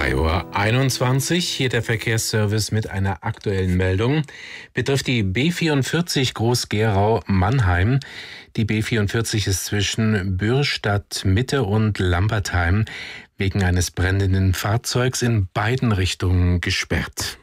3:21 Uhr, hier der Verkehrsservice mit einer aktuellen Meldung. Betrifft die B44 Groß-Gerau-Mannheim. Die B44 ist zwischen Bürstadt-Mitte und Lambertheim wegen eines brennenden Fahrzeugs in beiden Richtungen gesperrt.